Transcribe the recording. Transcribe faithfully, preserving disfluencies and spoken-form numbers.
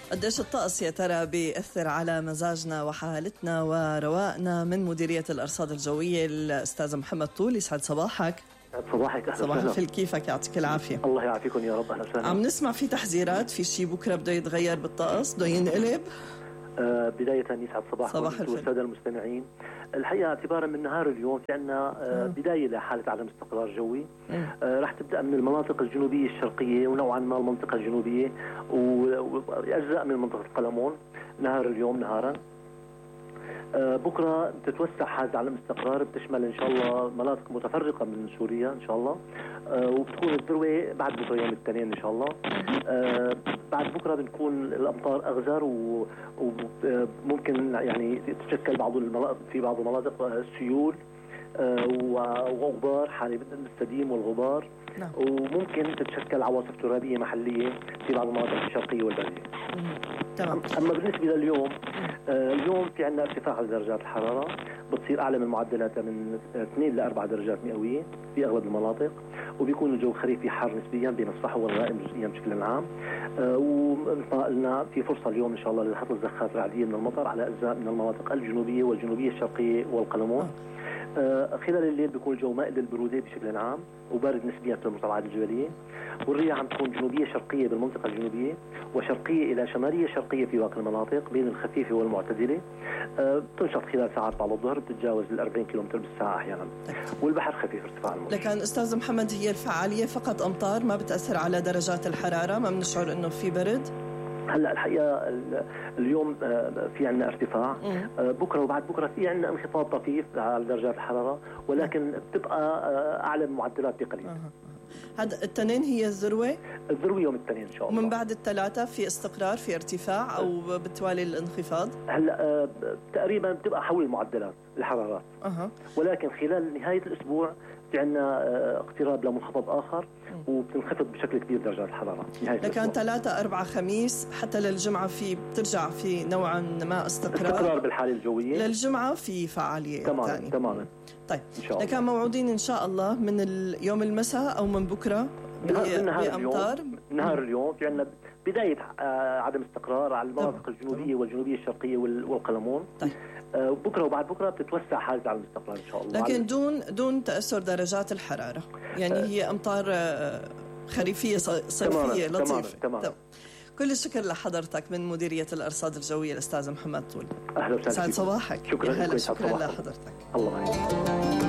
قديش الطقس يا ترى بيأثر على مزاجنا وحالتنا ورواقنا؟ من مديرية الأرصاد الجوية الأستاذ محمد طول، يسعد صباحك. صباحك. أهلا صباح الفل، كيفك؟ يعطيك العافية. الله يعافيكم يا رب. أهلا وسهلا. عم نسمع في تحذيرات، في شيء بكرة بده يتغير بالطقس، بده ينقلب. آه بداية يسعد صباحكم صباح الفل والسادة المستمعين. الحقيقة اعتبارا من نهار اليوم في عندنا آه بداية لحالة عدم استقرار جوي. آه راح تبدأ من المناطق الجنوبية الشرقية ونوعا ما المنطقة الجنوبية وأجزاء من منطقة قلمون نهار اليوم نهارا. آه بكرة بتتوسع حالة عدم الاستقرار، بتشمل إن شاء الله مناطق متفرقة من سوريا إن شاء الله. آه وبتكون الذروة بعد بكرة يوم الاثنين إن شاء الله. آه بعد بكرة بنكون الأمطار أغزر وممكن يعني تتشكل بعض المناطق في بعض المناطق سيول آه وغبار، حالة السديم والغبار. نعم. وممكن تتشكل عواصف ترابية محلية في بعض المناطق الشرقية والبرية. تمام. أما بالنسبة لليوم، آه اليوم في عندنا ارتفاع درجات الحرارة، بتصير أعلى من معدلاتها من اثنين لأربع درجات مئوية في أغلب المناطق، وبيكون الجو خريفي حار نسبيا بين الصحو والغائم جزئيا بشكل عام. آه ومثل ما قلنا في فرصة اليوم إن شاء الله لحصل زخات رعدية من المطر على أجزاء من المناطق الجنوبية والجنوبية الشرقية والقلمون. آه خلال الليل بيكون الجو مائل للبرودة بشكل عام وبارد نسبيا في المرتفعات الجبلية، والرياح عم تكون جنوبية شرقية بالمنطقة الجنوبية وشرقية إلى شمالية شرقية في باقي المناطق بين الخفيفة والمعتدلة. آه بتنشط خلال ساعات بعد الظهر، بتتجاوز ال أربعين كيلومتر بالساعة أحيانا، والبحر خفيف ارتفاع الموج. لكن أستاذ محمد، هي الفعالية فقط أمطار، ما بتأثر على درجات الحرارة؟ ما بنشعر إنه في برد؟ هلا الحقيقه اليوم في عندنا ارتفاع، بكره وبعد بكره في عندنا انخفاض طفيف على درجات الحراره، ولكن بتبقى اعلى من معدلات بقليل. هذا التنين هي الذروه؟ الذروه يوم الاثنين ان شاء الله. ومن بعد الثلاثه في استقرار، في ارتفاع او بتوالي الانخفاض؟ هلا تقريبا بتبقى حول المعدلات الحرارات. أه. ولكن خلال نهايه الاسبوع في عندنا اقتراب لمنخفض اخر وبتنخفض بشكل كبير درجات الحراره. لكن ثلاثة أربعة خميس حتى للجمعة في بترجع في نوعا ما استقرار استقرار بالحالة الجوية. للجمعة في فعالية تماما تاني. تماما. طيب لكن موعودين إن شاء الله من اليوم المساء أو من بكرة بأمطار نهار اليوم في عندنا بداية عدم استقرار على المناطق الجنوبية والجنوبية الشرقية والقلمون. طيب. بكره وبعد بكره بتتوسع حالة على الاستقرار ان شاء الله، لكن دون دون تاثر درجات الحراره، يعني أه هي امطار خريفيه صيفيه لطيفه. تمام تمام. كل الشكر لحضرتك من مديريه الارصاد الجويه الاستاذ محمد طول. اهلا وسهلا. سعد صباحك. شكرا لك. شكرا صباحك. لحضرتك. الله يعينك.